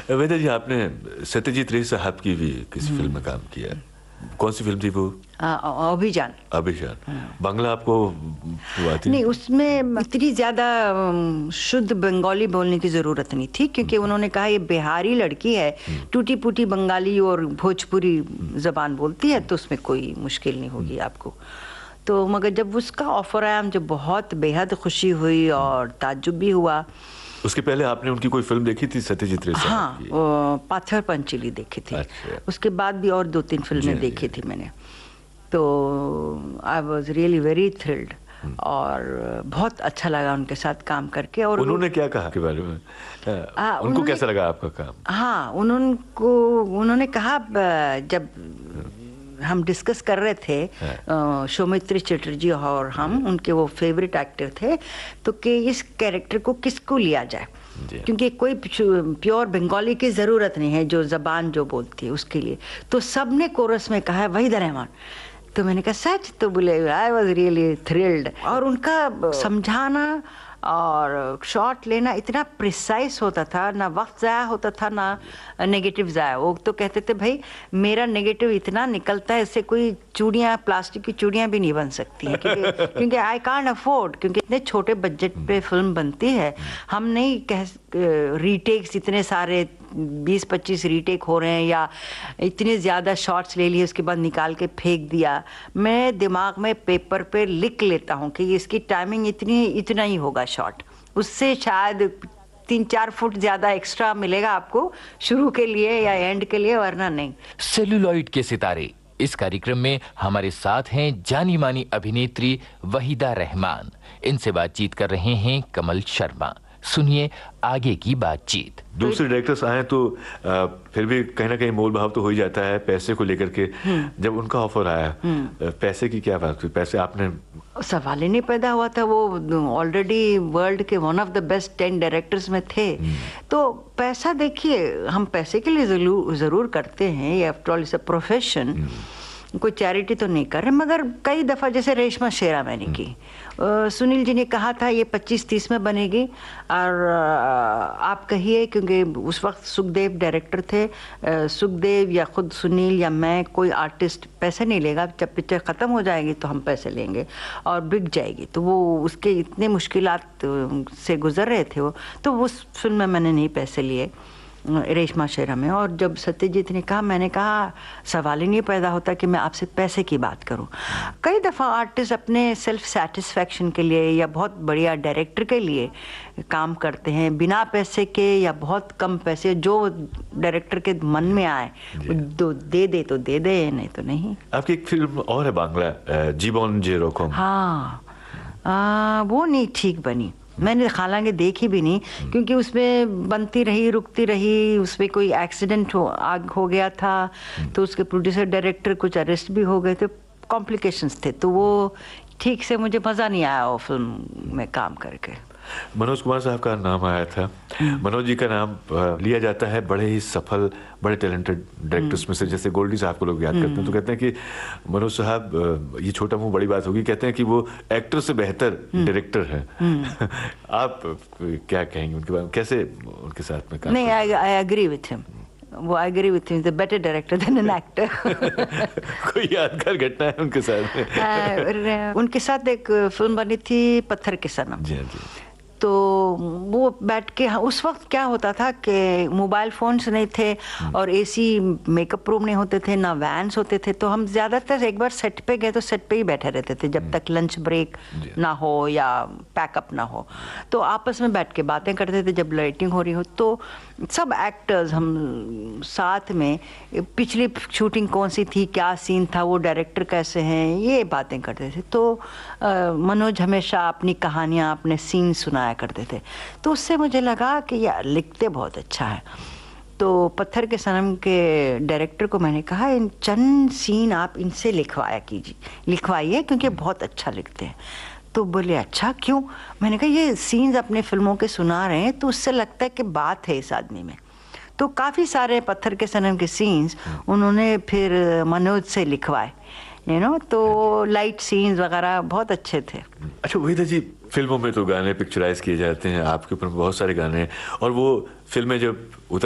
वेदा जी, आपने सत्यजीत रे साहब की भी किसी फिल्म में काम किया है। कौन सी फिल्म थी वो? अभिजान। अभिजान। बांग्ला आपको आती? नहीं, उसमें इतनी ज़्यादा शुद्ध बंगाली बोलने की ज़रूरत नहीं थी, क्योंकि उन्होंने कहा ये बिहारी लड़की है, टूटी फूटी बंगाली और भोजपुरी ज़बान बोलती है, तो उसमें कोई मुश्किल नहीं होगी आपको। तो मगर जब उसका ऑफ़र आया, मुझे बहुत बेहद खुशी हुई और ताज्जुब भी हुआ। उसके पहले आपने उनकी कोई फिल्म देखी थी सत्यजीत रे साहब की? हाँ, पाथर पंचीली देखी थी। अच्छा। उसके बाद भी और 2-3 फिल्में देखी थी मैंने। तो I was really very thrilled और बहुत अच्छा लगा उनके साथ काम करके। और उन्होंने क्या कहा के बारे में? उनको कैसा लगा आपका काम? हाँ, उन्होंने कहा, जब हम डिस्कस कर रहे थे, सौमित्री चटर्जी और हम, उनके वो फेवरेट एक्टर थे, तो कि इस कैरेक्टर को किसको लिया जाए, क्योंकि कोई प्योर बंगाली की ज़रूरत नहीं है, जो ज़बान जो बोलती है उसके लिए। तो सब ने कोरस में कहा है वहीदा रहमान। तो मैंने कहा सच? तो बोले आई वॉज रियली थ्रिल्ड। और उनका समझाना और शॉट लेना इतना प्रिसाइज होता था, ना वक्त ज़ाया होता था ना नेगेटिव ज़ाया। वो तो कहते थे भाई मेरा नेगेटिव इतना निकलता है, इससे कोई चूड़ियाँ, प्लास्टिक की चूड़ियाँ भी नहीं बन सकती हैं, क्योंकि आई कांट अफोर्ड, क्योंकि इतने छोटे बजट पे फिल्म बनती है। हम नहीं कह रीटेक्स इतने सारे 20-25 रीटेक हो रहे हैं, या इतने ज़्यादा शॉट्स ले लिए उसके बाद निकाल के फेंक दिया। मैं दिमाग में पेपर पे लिख लेता हूँ कि इसकी टाइमिंग इतना ही होगा शॉट, उससे शायद 3-4 फुट ज़्यादा एक्स्ट्रा मिलेगा आपको शुरू के लिए या एंड के लिए, वरना नहीं। सेल्यूलॉइड के सितारे, इस कार्यक्रम में हमारे साथ हैं जानी मानी अभिनेत्री वहीदा रहमान। इनसे बातचीत कर रहे हैं कमल शर्मा। सुनिए आगे की बातचीत। दूसरे डायरेक्टर्स आए तो फिर भी कहीं ना कहीं मोल भाव तो हो ही जाता है पैसे को लेकर के। जब उनका ऑफर आया, पैसे की क्या बात हुई? पैसे आपने सवाल ही नहीं पैदा हुआ था। वो ऑलरेडी वर्ल्ड के one of the best 10 directors में थे। तो पैसा, देखिए हम पैसे के लिए ज़रूर करते हैं, ये after all is a profession, कोई चैरिटी तो नहीं कर रहे। मगर कई दफ़ा, जैसे रेशमा शेरा मैंने की, सुनील जी ने कहा था ये 25-30 में बनेगी, और आप कहिए, क्योंकि उस वक्त सुखदेव डायरेक्टर थे, सुखदेव या खुद सुनील या मैं, कोई आर्टिस्ट पैसे नहीं लेगा। जब पिक्चर ख़त्म हो जाएगी तो हम पैसे लेंगे और बिक जाएगी। तो वो उसके इतने मुश्किलात से गुजर रहे थे वो, तो उस फिल्म में मैंने नहीं पैसे लिए, रेशमा शेरा में। और जब सत्यजीत ने कहा, मैंने कहा सवाल ही नहीं पैदा होता कि मैं आपसे पैसे की बात करूं। कई दफ़ा आर्टिस्ट अपने सेल्फ सेटिस्फैक्शन के लिए या बहुत बढ़िया डायरेक्टर के लिए काम करते हैं, बिना पैसे के या बहुत कम पैसे, जो डायरेक्टर के मन में आए दे तो दे दे, नहीं तो नहीं। आपकी एक फिल्म और है बांग्ला, जीवन जे रोकम। हाँ, वो नहीं ठीक बनी, मैंने हालांकि देखी भी नहीं, क्योंकि उसमें बनती रही, रुकती रही, उसमें कोई एक्सीडेंट हो गया था, तो उसके प्रोड्यूसर डायरेक्टर कुछ अरेस्ट भी हो गए थे, कॉम्प्लिकेशंस थे, तो वो ठीक से मुझे मज़ा नहीं आया वो फिल्म में काम करके। मनोज कुमार साहब का नाम आया था। मनोज जी का नाम लिया जाता है बड़े ही सफल, बड़े टैलेंटेड डायरेक्टर्स में से। जैसे गोल्डी साहब को लोग याद करते हैं तो कहते हैं कि मनोज साहब, ये छोटा मुंह बड़ी बात होगी, कहते हैं कि वो एक्टर से बेहतर डायरेक्टर हैं। आप क्या कहेंगे उनके बारे में? कैसे उनके साथ में काम? नहीं, आई एग्री विथ हिम। वो I agree with him, the better director then an actor. कोई यादगार घटना है उनके साथ? उनके साथ एक फिल्म बनी थी पत्थर के सनम। जी जी। तो वो बैठ के, उस वक्त क्या होता था कि मोबाइल फ़ोन्स नहीं थे और एसी मेकअप रूम नहीं होते थे, ना वैन्स होते थे, तो हम ज़्यादातर एक बार सेट पे गए तो सेट पे ही बैठे रहते थे जब तक लंच ब्रेक ना हो या पैकअप ना हो। तो आपस में बैठ के बातें करते थे जब लाइटिंग हो रही हो। तो सब एक्टर्स हम साथ में, पिछली शूटिंग कौन सी थी, क्या सीन था, वो डायरेक्टर कैसे हैं, ये बातें करते थे। तो मनोज हमेशा अपनी कहानियाँ, अपने सीन सुनाया करते थे। तो उससे मुझे लगा कि यार लिखते बहुत अच्छा है। तो पत्थर के सनम के डायरेक्टर को मैंने कहा, इन चंद सीन आप इनसे लिखवाइए, क्योंकि बहुत अच्छा लिखते हैं। तो बोले अच्छा क्यों? मैंने कहा ये सीन्स अपने फिल्मों के सुना रहे हैं तो उससे लगता है कि बात है इस आदमी में। तो काफ़ी सारे पत्थर के सनम के सीन्स उन्होंने फिर मनोज से लिखवाए, तो लाइट सीन्स वगैरह बहुत अच्छे थे। अच्छा वहीदा जी, फिल्मों में तो गाने पिक्चराइज किए जाते हैं, आपके ऊपर बहुत सारे गाने हैं, और वो फिल्में जब